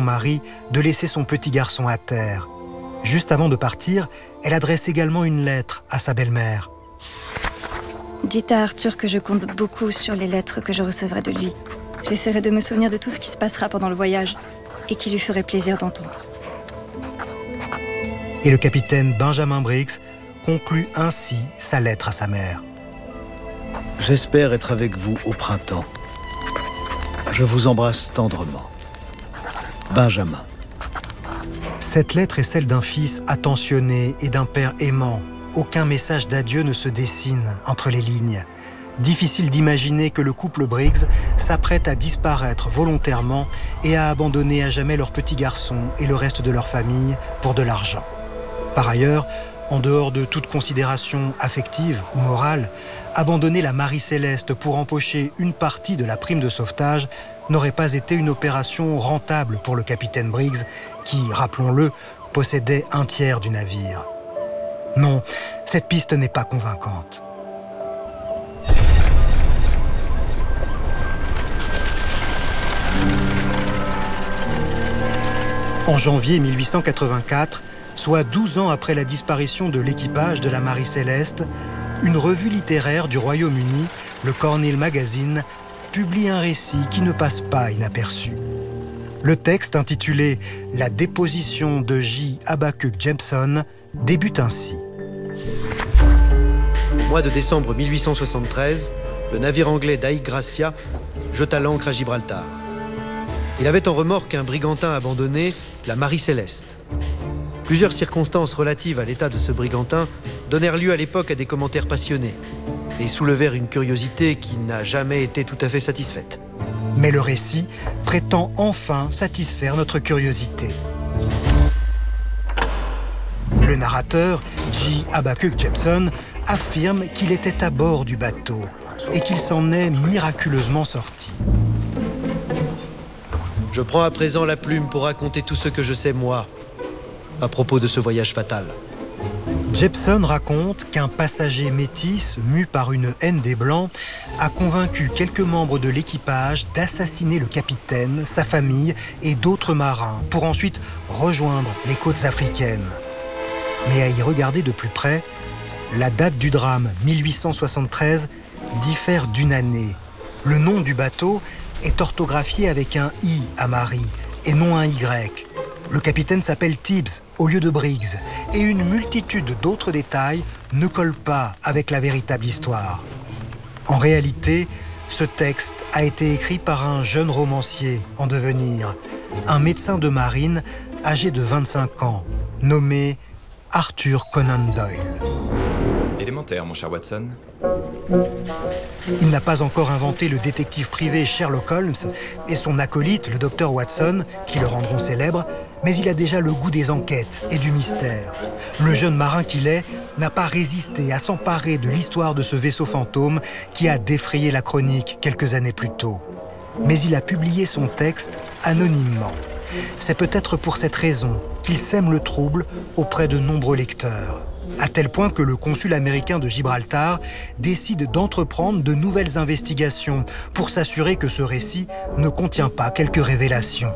mari de laisser son petit garçon à terre. Juste avant de partir, elle adresse également une lettre à sa belle-mère. Dites à Arthur que je compte beaucoup sur les lettres que je recevrai de lui. J'essaierai de me souvenir de tout ce qui se passera pendant le voyage et qui lui ferait plaisir d'entendre. Et le capitaine Benjamin Briggs conclut ainsi sa lettre à sa mère. J'espère être avec vous au printemps. Je vous embrasse tendrement. Benjamin. Cette lettre est celle d'un fils attentionné et d'un père aimant. Aucun message d'adieu ne se dessine entre les lignes. Difficile d'imaginer que le couple Briggs s'apprête à disparaître volontairement et à abandonner à jamais leur petit garçon et le reste de leur famille pour de l'argent. Par ailleurs, en dehors de toute considération affective ou morale, abandonner la Marie-Céleste pour empocher une partie de la prime de sauvetage n'aurait pas été une opération rentable pour le capitaine Briggs, qui, rappelons-le, possédait un tiers du navire. Non, cette piste n'est pas convaincante. En janvier 1884, soit 12 ans après la disparition de l'équipage de la Marie-Céleste, une revue littéraire du Royaume-Uni, le Cornhill Magazine, publie un récit qui ne passe pas inaperçu. Le texte, intitulé « La déposition de J. Habakkuk Jepson » débute ainsi. Au mois de décembre 1873, le navire anglais Dei Gracia jeta l'ancre à Gibraltar. Il avait en remorque un brigantin abandonné, la Marie-Céleste. Plusieurs circonstances relatives à l'état de ce brigantin donnèrent lieu à l'époque à des commentaires passionnés et soulevèrent une curiosité qui n'a jamais été tout à fait satisfaite. Mais le récit prétend enfin satisfaire notre curiosité. Le narrateur, J. Habakkuk Jepson, affirme qu'il était à bord du bateau et qu'il s'en est miraculeusement sorti. Je prends à présent la plume pour raconter tout ce que je sais, moi, à propos de ce voyage fatal. Jepson raconte qu'un passager métis, mu par une haine des Blancs, a convaincu quelques membres de l'équipage d'assassiner le capitaine, sa famille et d'autres marins pour ensuite rejoindre les côtes africaines. Mais à y regarder de plus près, la date du drame, 1873, diffère d'une année. Le nom du bateau est orthographié avec un « i » à Marie et non un « y ». Le capitaine s'appelle Tibbs au lieu de Briggs et une multitude d'autres détails ne collent pas avec la véritable histoire. En réalité, ce texte a été écrit par un jeune romancier en devenir, un médecin de marine âgé de 25 ans, nommé Arthur Conan Doyle. Élémentaire, mon cher Watson. Il n'a pas encore inventé le détective privé Sherlock Holmes et son acolyte, le docteur Watson, qui le rendront célèbre, mais il a déjà le goût des enquêtes et du mystère. Le jeune marin qu'il est n'a pas résisté à s'emparer de l'histoire de ce vaisseau fantôme qui a défrayé la chronique quelques années plus tôt. Mais il a publié son texte anonymement. C'est peut-être pour cette raison qu'il sème le trouble auprès de nombreux lecteurs. À tel point que le consul américain de Gibraltar décide d'entreprendre de nouvelles investigations pour s'assurer que ce récit ne contient pas quelques révélations.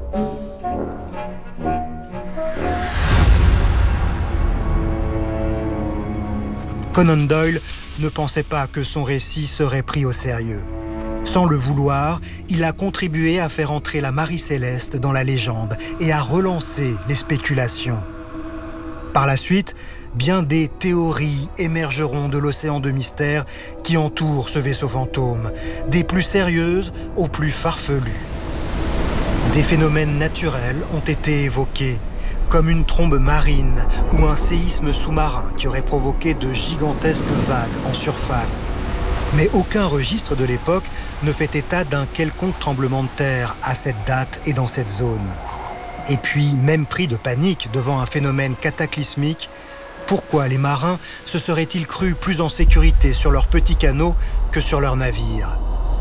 Conan Doyle ne pensait pas que son récit serait pris au sérieux. Sans le vouloir, il a contribué à faire entrer la Marie-Céleste dans la légende et à relancer les spéculations. Par la suite, bien des théories émergeront de l'océan de mystère qui entoure ce vaisseau fantôme, des plus sérieuses aux plus farfelues. Des phénomènes naturels ont été évoqués, comme une trombe marine ou un séisme sous-marin qui aurait provoqué de gigantesques vagues en surface. Mais aucun registre de l'époque ne fait état d'un quelconque tremblement de terre à cette date et dans cette zone. Et puis, même pris de panique devant un phénomène cataclysmique, pourquoi les marins se seraient-ils crus plus en sécurité sur leur petit canot que sur leur navire ?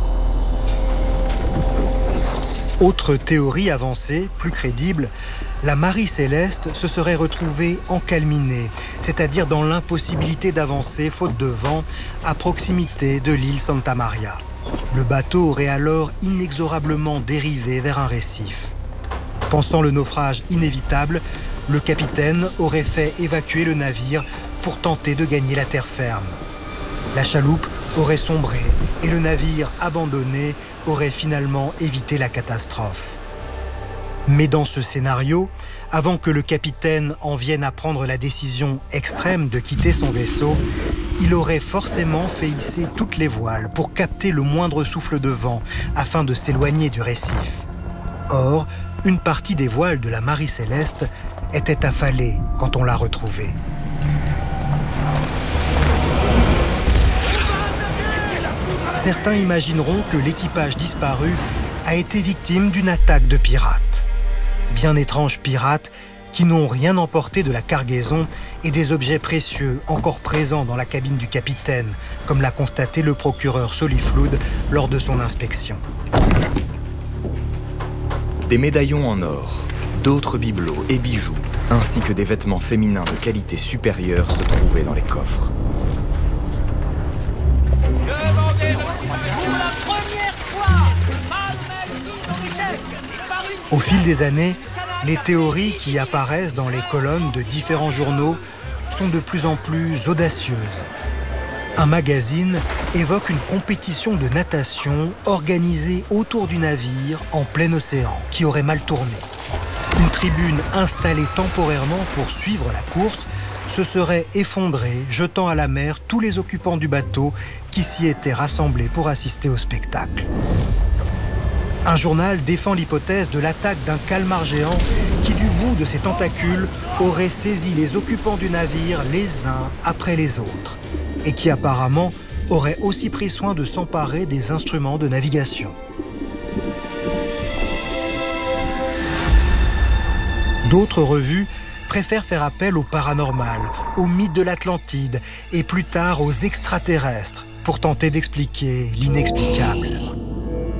Autre théorie avancée, plus crédible, la Marie-Céleste se serait retrouvée encalminée, c'est-à-dire dans l'impossibilité d'avancer, faute de vent, à proximité de l'île Santa Maria. Le bateau aurait alors inexorablement dérivé vers un récif. Pensant le naufrage inévitable, le capitaine aurait fait évacuer le navire pour tenter de gagner la terre ferme. La chaloupe aurait sombré et le navire abandonné aurait finalement évité la catastrophe. Mais dans ce scénario, avant que le capitaine en vienne à prendre la décision extrême de quitter son vaisseau, il aurait forcément fait hisser toutes les voiles pour capter le moindre souffle de vent afin de s'éloigner du récif. Or, une partie des voiles de la Marie Céleste était affalée quand on l'a retrouvée. Certains imagineront que l'équipage disparu a été victime d'une attaque de pirates. Bien étranges pirates qui n'ont rien emporté de la cargaison et des objets précieux encore présents dans la cabine du capitaine, comme l'a constaté le procureur Solifloud lors de son inspection. Des médaillons en or, d'autres bibelots et bijoux, ainsi que des vêtements féminins de qualité supérieure se trouvaient dans les coffres. Au fil des années, les théories qui apparaissent dans les colonnes de différents journaux sont de plus en plus audacieuses. Un magazine évoque une compétition de natation organisée autour du navire en plein océan qui aurait mal tourné. Une tribune installée temporairement pour suivre la course se serait effondrée, jetant à la mer tous les occupants du bateau qui s'y étaient rassemblés pour assister au spectacle. Un journal défend l'hypothèse de l'attaque d'un calmar géant qui, du bout de ses tentacules, aurait saisi les occupants du navire les uns après les autres et qui apparemment aurait aussi pris soin de s'emparer des instruments de navigation. D'autres revues préfèrent faire appel au paranormal, aux mythes de l'Atlantide et plus tard aux extraterrestres pour tenter d'expliquer l'inexplicable.